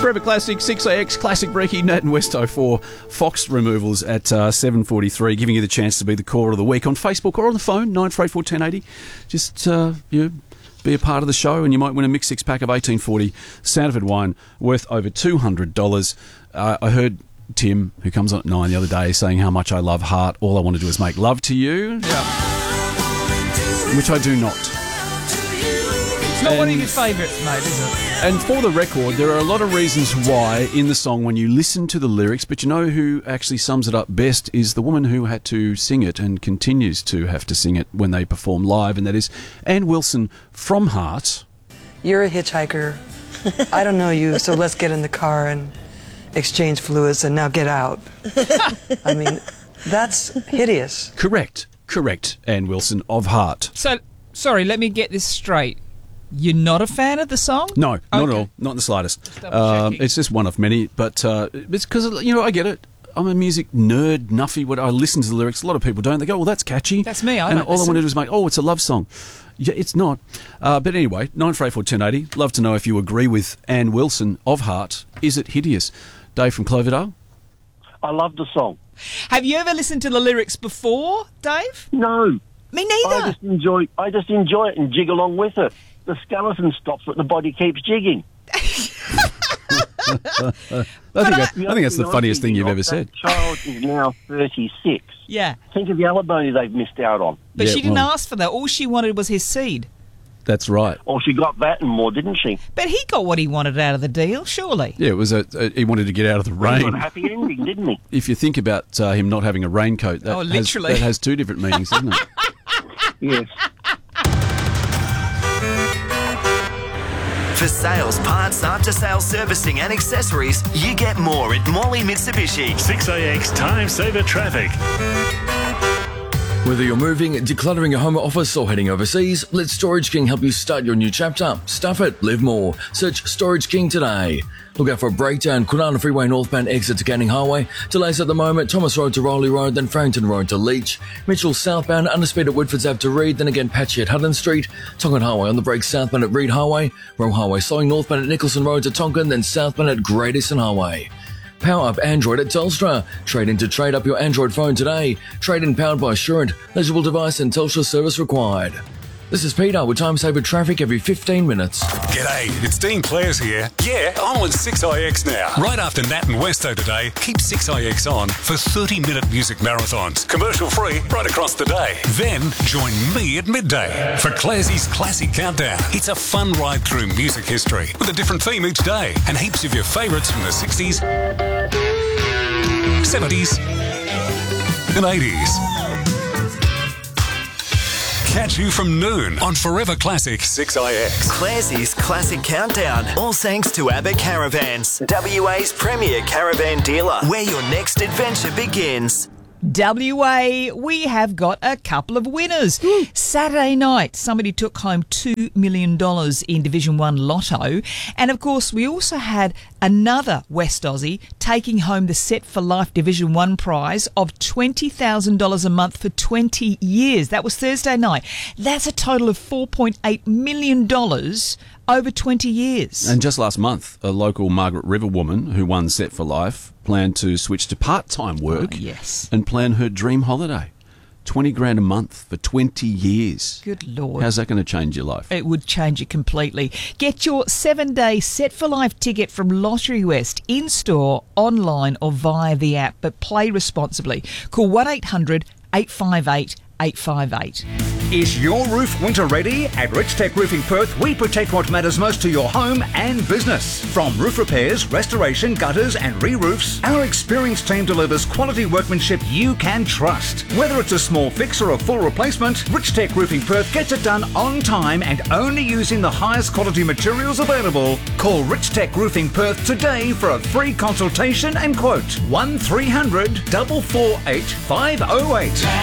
Forever Classic, 6AX, Classic Brekkie, Nat and Westo for Fox Removals at 7:43, giving you the chance to be the caller of the week on Facebook or on the phone, 9484 1080. Just, be a part of the show and you might win a mixed six-pack of 1840 Sanderford wine worth over $200. I heard Tim, who comes on at 9 the other day, saying how much I love Heart. All I want to do is make love to you. Yeah. Which I do not. It's not one of your favourites, mate, is it? And for the record, there are a lot of reasons why in the song when you listen to the lyrics, but you know who actually sums it up best is the woman who had to sing it and continues to have to sing it when they perform live, and that is Ann Wilson from Heart. You're a hitchhiker. I don't know you, so let's get in the car and exchange fluids and now get out. I mean, that's hideous. Correct, Ann Wilson of Heart. So, sorry, let me get this straight. You're not a fan of the song? No, not at all. Not in the slightest. It's just one of many, but it's because, I get it. I'm a music nerd, nuffy. When I listen to the lyrics, a lot of people don't. They go, well, that's catchy. That's me. And all I want to do is make, it's a love song. Yeah, it's not. But anyway, 9484 1080. Love to know if you agree with Ann Wilson of Heart. Is it hideous? Dave from Cloverdale? I love the song. Have you ever listened to the lyrics before, Dave? No. Me neither. I just enjoy it and jig along with it. The skeleton stops, but the body keeps jigging. I think that's the funniest thing you've ever said. That child is now 36. Yeah. Think of the alimony they've missed out on. But she didn't ask for that. All she wanted was his seed. That's right. Or she got that and more, didn't she? But he got what he wanted out of the deal, surely. Yeah, it was he wanted to get out of the rain. He got a happy ending, didn't he? If you think about him not having a raincoat, that has two different meanings, doesn't it? Yes. For sales, parts, after-sales servicing and accessories, you get more at Morley Mitsubishi. 6AX Time Saver Traffic. Whether you're moving, decluttering your home or office, or heading overseas, let Storage King help you start your new chapter. Stuff it, live more. Search Storage King today. Look out for a breakdown. Kwinana Freeway northbound exit to Canning Highway. Delays at the moment. Thomas Road to Rowley Road, then Farrington Road to Leach. Mitchell southbound. Underspeed at Woodford's Ave to Reed, then again patchy at Hutton Street. Tonkin Highway on the break southbound at Reed Highway. Roe Highway slowing northbound at Nicholson Road to Tonkin, then southbound at Great Eastern Highway. Power up Android at Telstra. Trade in to trade up your Android phone today. Trade in powered by Assurant. Legible device and Telstra service required. This is Peter with Time Saver Traffic every 15 minutes. G'day, it's Dean Clares here. Yeah, I'm on 6IX now. Right after Nat and Westo today, keep 6IX on for 30-minute music marathons. Commercial free right across the day. Then join me at midday for Clarsey's Classic Countdown. It's a fun ride through music history with a different theme each day and heaps of your favourites from the 60s, 70s and 80s. Catch you from noon on Forever Classic 6IX. Clarsey's Classic Countdown. All thanks to Abbott Caravans, WA's premier caravan dealer, where your next adventure begins. WA, we have got a couple of winners. Saturday night, somebody took home $2 million in Division 1 Lotto. And, of course, we also had another West Aussie taking home the Set for Life Division 1 prize of $20,000 a month for 20 years. That was Thursday night. That's a total of $4.8 million over 20 years. And just last month, a local Margaret River woman who won Set for Life planned to switch to part-time work and plan her dream holiday. 20 grand a month for 20 years. Good Lord. How's that going to change your life? It would change it completely. Get your 7-day Set for Life ticket from Lottery West in-store, online or via the app, but play responsibly. Call 1-800-858-858. Is your roof winter ready? At Rich Tech Roofing Perth, we protect what matters most to your home and business. From roof repairs, restoration, gutters and re-roofs, our experienced team delivers quality workmanship you can trust. Whether it's a small fix or a full replacement, Rich Tech Roofing Perth gets it done on time and only using the highest quality materials available. Call Rich Tech Roofing Perth today for a free consultation and quote. 1300 448 508.